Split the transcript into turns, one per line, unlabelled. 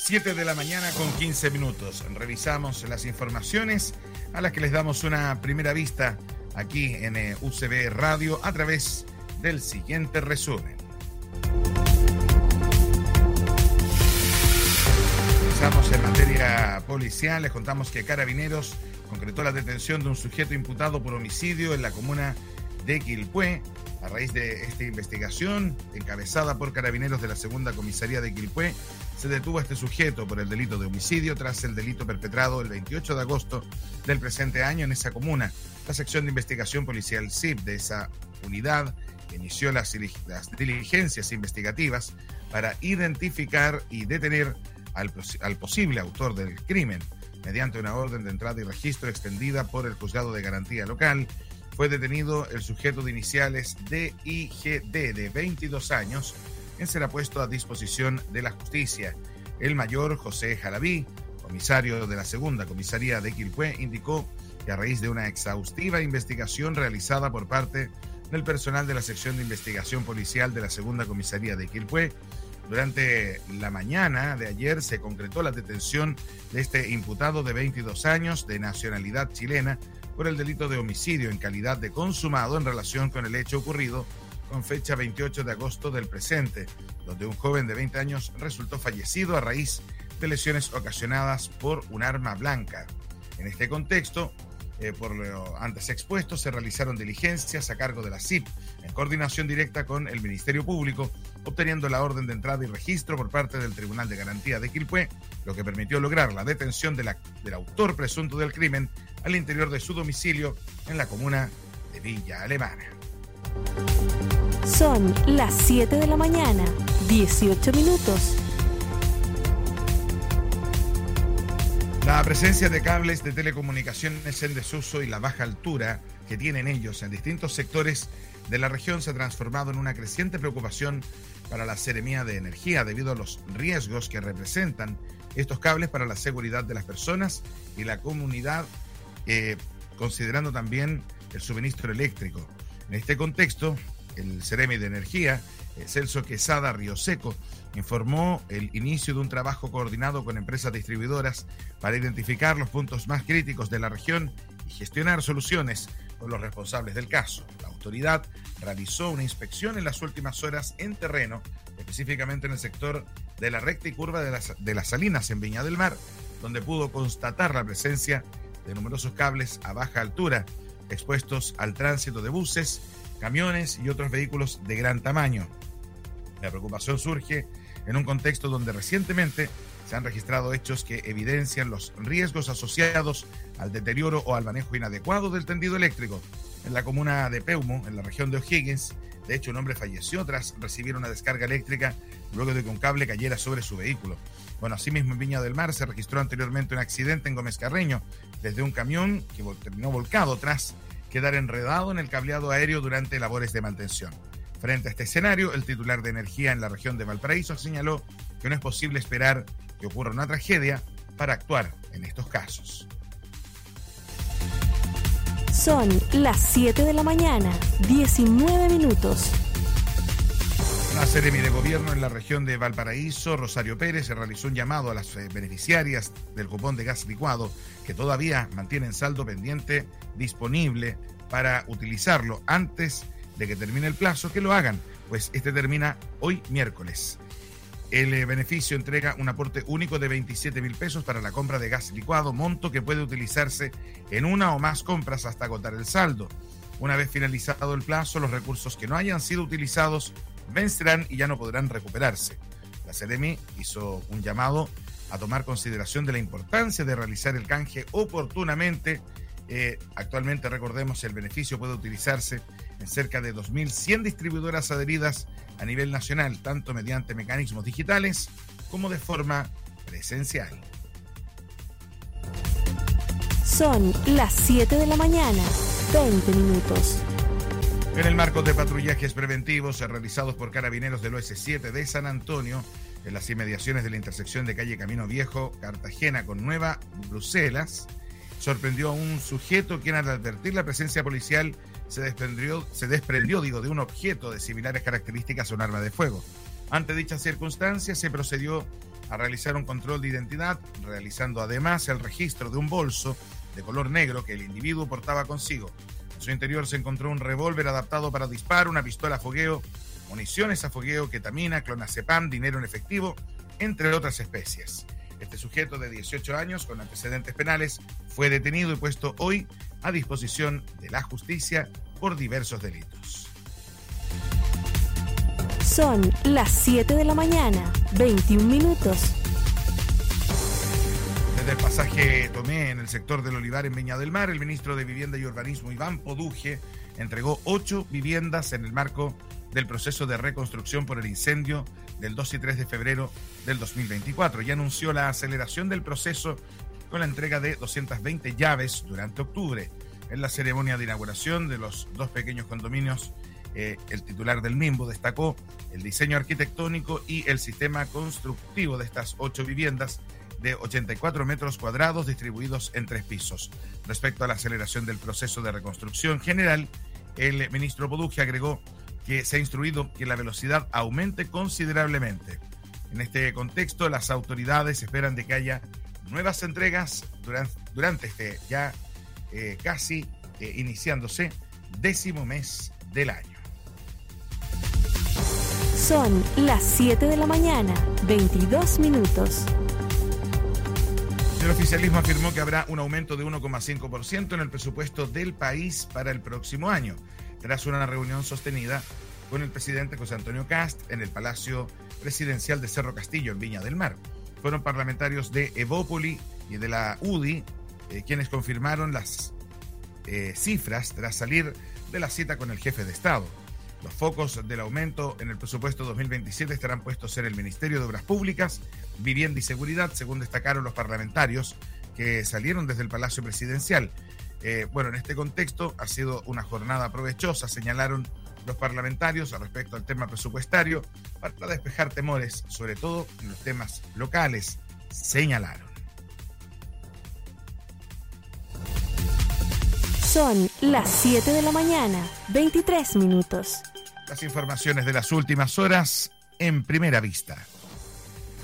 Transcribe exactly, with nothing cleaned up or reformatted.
siete de la mañana con quince minutos. Revisamos las informaciones a las que les damos una primera vista aquí en eh, U C B Radio a través del siguiente resumen. Empezamos en materia policial. Les contamos que Carabineros concretó la detención de un sujeto imputado por homicidio en la comuna de Quilpué. A raíz de esta investigación, encabezada por Carabineros de la Segunda Comisaría de Quilpué, se detuvo a este sujeto por el delito de homicidio tras el delito perpetrado el veintiocho de agosto del presente año en esa comuna. La sección de investigación policial S I P de esa unidad inició las, las diligencias investigativas para identificar y detener al, al posible autor del crimen. Mediante una orden de entrada y registro extendida por el Juzgado de Garantía Local, fue detenido el sujeto de iniciales D I G D de veintidós años, quien será puesto a disposición de la justicia. El mayor José Jalaví, comisario de la Segunda Comisaría de Quilpué, indicó que a raíz de una exhaustiva investigación realizada por parte del personal de la sección de investigación policial de la Segunda Comisaría de Quilpué, durante la mañana de ayer se concretó la detención de este imputado de veintidós años de nacionalidad chilena por el delito de homicidio en calidad de consumado en relación con el hecho ocurrido con fecha veintiocho de agosto del presente, donde un joven de veinte años resultó fallecido a raíz de lesiones ocasionadas por un arma blanca. En este contexto, eh, por lo antes expuesto, se realizaron diligencias a cargo de la S I P en coordinación directa con el Ministerio Público, obteniendo la orden de entrada y registro por parte del Tribunal de Garantía de Quilpué, lo que permitió lograr la detención de la, del autor presunto del crimen al interior de su domicilio en la comuna de Villa Alemana.
Son las siete de la mañana, dieciocho minutos.
La presencia de cables de telecomunicaciones en desuso y la baja altura que tienen ellos en distintos sectores de la región se ha transformado en una creciente preocupación para la Seremía de Energía debido a los riesgos que representan estos cables para la seguridad de las personas y la comunidad, eh, considerando también el suministro eléctrico. En este contexto, el Seremi de Energía, Celso Quesada Rioseco, informó el inicio de un trabajo coordinado con empresas distribuidoras para identificar los puntos más críticos de la región y gestionar soluciones con los responsables del caso. La autoridad realizó una inspección en las últimas horas en terreno, específicamente en el sector de la recta y curva de las, de las Salinas en Viña del Mar, donde pudo constatar la presencia de numerosos cables a baja altura expuestos al tránsito de buses, camiones y otros vehículos de gran tamaño. La preocupación surge en un contexto donde recientemente se han registrado hechos que evidencian los riesgos asociados al deterioro o al manejo inadecuado del tendido eléctrico. En la comuna de Peumo, en la región de O'Higgins, de hecho, un hombre falleció tras recibir una descarga eléctrica luego de que un cable cayera sobre su vehículo. Bueno, asimismo en Viña del Mar se registró anteriormente un accidente en Gómez Carreño desde un camión que terminó volcado tras quedar enredado en el cableado aéreo durante labores de mantención. Frente a este escenario, el titular de energía en la región de Valparaíso señaló que no es posible esperar que ocurra una tragedia para actuar en estos casos.
Son las siete de la mañana, diecinueve minutos.
La Seremi de Gobierno en la región de Valparaíso, Rosario Pérez, se realizó un llamado a las beneficiarias del cupón de gas licuado que todavía mantienen saldo pendiente disponible para utilizarlo antes de que termine el plazo, que lo hagan, pues este termina hoy miércoles. El eh, beneficio entrega un aporte único de veintisiete mil pesos para la compra de gas licuado, monto que puede utilizarse en una o más compras hasta agotar el saldo. Una vez finalizado el plazo, los recursos que no hayan sido utilizados vencerán y ya no podrán recuperarse. La Seremi hizo un llamado a tomar consideración de la importancia de realizar el canje oportunamente. Eh, actualmente, recordemos, el beneficio puede utilizarse en cerca de dos mil cien distribuidoras adheridas a nivel nacional, tanto mediante mecanismos digitales como de forma presencial.
Son las siete de la mañana, veinte minutos.
En el marco de patrullajes preventivos realizados por carabineros del O S siete de San Antonio, en las inmediaciones de la intersección de calle Camino Viejo, Cartagena con Nueva Bruselas, sorprendió a un sujeto quien, al advertir la presencia policial, se desprendió, se desprendió digo, de un objeto de similares características a un arma de fuego. Ante dichas circunstancias, se procedió a realizar un control de identidad, realizando además el registro de un bolso de color negro que el individuo portaba consigo. En su interior se encontró un revólver adaptado para disparo, una pistola a fogueo, municiones a fogueo, ketamina, clonazepam, dinero en efectivo, entre otras especies. Este sujeto de dieciocho años con antecedentes penales fue detenido y puesto hoy a disposición de la justicia por diversos delitos.
Son las siete de la mañana, veintiún minutos.
Desde el pasaje Tomé, en el sector del Olivar, en Viña del Mar, el ministro de Vivienda y Urbanismo, Iván Poduje, entregó ocho viviendas en el marco del proceso de reconstrucción por el incendio del dos y tres de febrero del dos mil veinticuatro y anunció la aceleración del proceso con la entrega de doscientas veinte llaves durante octubre. En la ceremonia de inauguración de los dos pequeños condominios, eh, el titular del MIMBU destacó el diseño arquitectónico y el sistema constructivo de estas ocho viviendas de ochenta y cuatro metros cuadrados distribuidos en tres pisos. Respecto a la aceleración del proceso de reconstrucción general, el ministro Poduje agregó que se ha instruido que la velocidad aumente considerablemente. En este contexto, las autoridades esperan de que haya nuevas entregas durante, durante este ya eh, casi eh, iniciándose décimo mes del año.
Son las siete de la mañana, veintidós minutos.
El oficialismo afirmó que habrá un aumento de uno coma cinco por ciento en el presupuesto del país para el próximo año, tras una reunión sostenida con el presidente José Antonio Kast en el Palacio Presidencial de Cerro Castillo, en Viña del Mar. Fueron parlamentarios de Evópoli y de la U D I eh, quienes confirmaron las eh, cifras tras salir de la cita con el jefe de Estado. Los focos del aumento en el presupuesto dos mil veintisiete estarán puestos en el Ministerio de Obras Públicas, Vivienda y Seguridad, según destacaron los parlamentarios que salieron desde el Palacio Presidencial. Eh, bueno, en este contexto ha sido una jornada provechosa, señalaron los parlamentarios al respecto al tema presupuestario, para despejar temores, sobre todo en los temas locales, señalaron.
Son las siete de la mañana, veintitrés minutos.
Las informaciones de las últimas horas en Primera Vista.